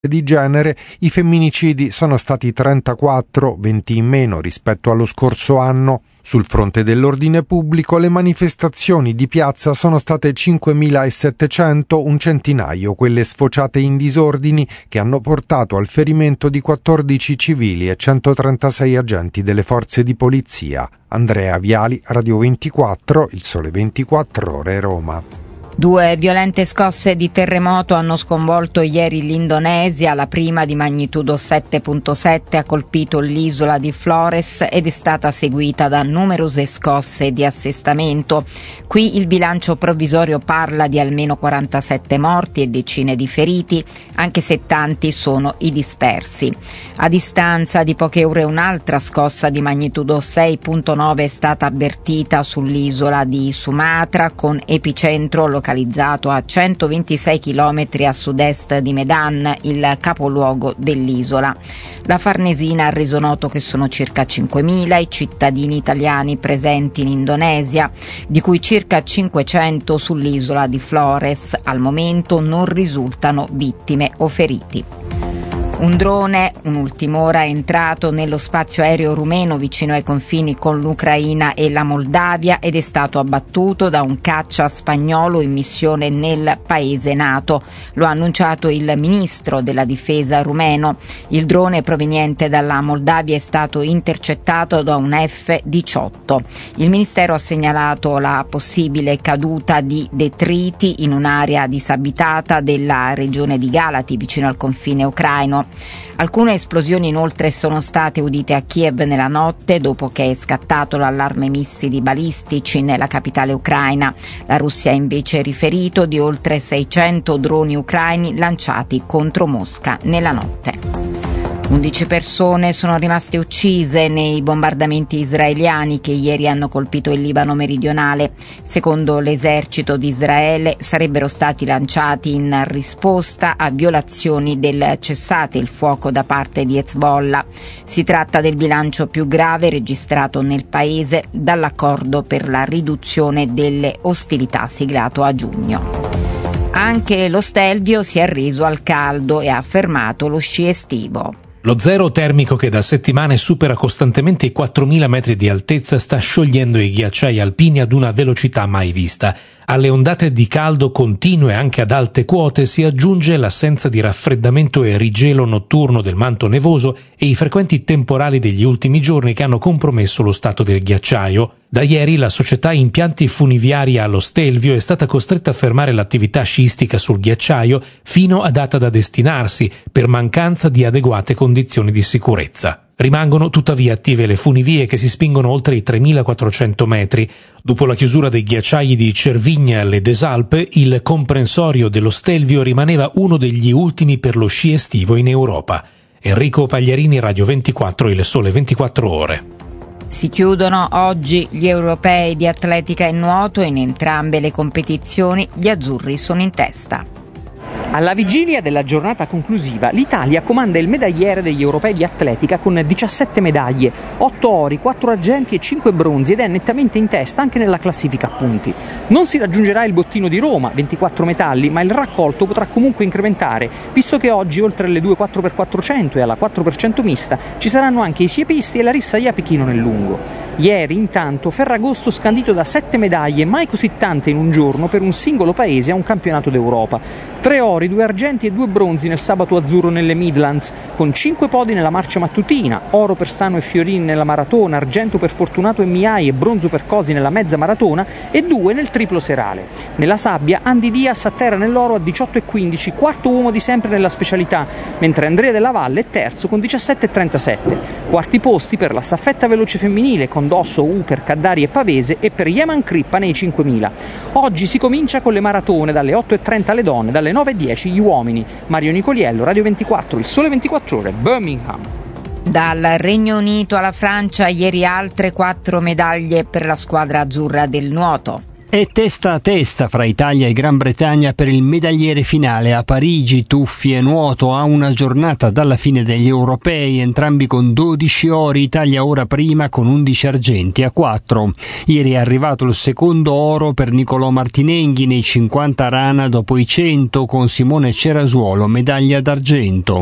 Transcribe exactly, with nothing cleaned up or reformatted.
di genere, i femminicidi sono stati trentaquattro, venti in meno rispetto allo scorso anno. Sul fronte dell'ordine pubblico le manifestazioni di piazza sono state cinquemilasettecento, un centinaio quelle sfociate in disordini che hanno portato al ferimento di quattordici civili e centotrentasei agenti delle forze di polizia. Andrea Viali, Radio ventiquattro, Il Sole ventiquattro Ore, Roma. Due violente scosse di terremoto hanno sconvolto ieri l'Indonesia. La prima, di magnitudo sette virgola sette, ha colpito l'isola di Flores ed è stata seguita da numerose scosse di assestamento. Qui il bilancio provvisorio parla di almeno quarantasette morti e decine di feriti, anche se tanti sono i dispersi. A distanza di poche ore un'altra scossa di magnitudo sei virgola nove è stata avvertita sull'isola di Sumatra, con epicentro localizzato a centoventisei chilometri a sud-est di Medan, il capoluogo dell'isola. La Farnesina ha reso noto che sono circa cinquemila i cittadini italiani presenti in Indonesia, di cui circa cinquecento sull'isola di Flores. Al momento non risultano vittime o feriti. Un drone, un'ultima ora, è entrato nello spazio aereo rumeno vicino ai confini con l'Ucraina e la Moldavia ed è stato abbattuto da un caccia spagnolo in missione nel paese NATO. Lo ha annunciato il ministro della difesa rumeno. Il drone proveniente dalla Moldavia è stato intercettato da un F diciotto. Il ministero ha segnalato la possibile caduta di detriti in un'area disabitata della regione di Galati, vicino al confine ucraino. Alcune esplosioni inoltre sono state udite a Kiev nella notte, dopo che è scattato l'allarme missili balistici nella capitale ucraina. La Russia ha invece riferito di oltre seicento droni ucraini lanciati contro Mosca nella notte. undici persone sono rimaste uccise nei bombardamenti israeliani che ieri hanno colpito il Libano meridionale. Secondo l'esercito di Israele sarebbero stati lanciati in risposta a violazioni del cessate il fuoco da parte di Hezbollah. Si tratta del bilancio più grave registrato nel paese dall'accordo per la riduzione delle ostilità siglato a giugno. Anche lo Stelvio si è arreso al caldo e ha fermato lo sci estivo. Lo zero termico, che da settimane supera costantemente i quattromila metri di altezza, sta sciogliendo i ghiacciai alpini ad una velocità mai vista. Alle ondate di caldo continue anche ad alte quote si aggiunge l'assenza di raffreddamento e rigelo notturno del manto nevoso e i frequenti temporali degli ultimi giorni che hanno compromesso lo stato del ghiacciaio. Da ieri la società Impianti Funiviari allo Stelvio è stata costretta a fermare l'attività sciistica sul ghiacciaio fino a data da destinarsi per mancanza di adeguate condizioni di sicurezza. Rimangono tuttavia attive le funivie che si spingono oltre i tremilaquattrocento metri. Dopo la chiusura dei ghiacciai di Cervignal e des Alpes, il comprensorio dello Stelvio rimaneva uno degli ultimi per lo sci estivo in Europa. Enrico Pagliarini, Radio ventiquattro, Il Sole ventiquattro Ore. Si chiudono oggi gli europei di atletica e nuoto. In entrambe le competizioni gli azzurri sono in testa. Alla vigilia della giornata conclusiva, l'Italia comanda il medagliere degli europei di atletica con diciassette medaglie, otto ori, quattro argenti e cinque bronzi, ed è nettamente in testa anche nella classifica a punti. Non si raggiungerà il bottino di Roma, ventiquattro metalli, ma il raccolto potrà comunque incrementare, visto che oggi oltre alle due quattro per quattrocento e alla quattro per cento mista ci saranno anche i siepisti e la rissaia Pechino nel lungo. Ieri, intanto, Ferragosto scandito da sette medaglie, mai così tante in un giorno per un singolo paese a un campionato d'Europa. Tre ori, due argenti e due bronzi nel sabato azzurro nelle Midlands, con cinque podi nella marcia mattutina, oro per Stano e Fiorini nella maratona, argento per Fortunato e Miai e bronzo per Cosi nella mezza maratona e due nel triplo serale. Nella sabbia Andy Diaz atterra nell'oro a diciotto e quindici, quarto uomo di sempre nella specialità, mentre Andrea Della Valle è terzo con diciassette e trentasette. Quarti posti per la staffetta veloce femminile con Dosso, Uper, Caddari e Pavese, e per Yeman Crippa nei cinquemila. Oggi si comincia con le maratone dalle otto e trenta le donne, dalle nove e dieci gli uomini. Mario Nicoliello, Radio ventiquattro, Il Sole ventiquattro Ore, Birmingham. Dal Regno Unito alla Francia, ieri altre quattro medaglie per la squadra azzurra del nuoto. È testa a testa fra Italia e Gran Bretagna per il medagliere finale a Parigi. Tuffi e nuoto a una giornata dalla fine degli europei, entrambi con dodici ori, Italia ora prima con undici argenti a quattro. Ieri è arrivato il secondo oro per Nicolò Martinenghi nei cinquanta rana dopo i cento, con Simone Cerasuolo medaglia d'argento.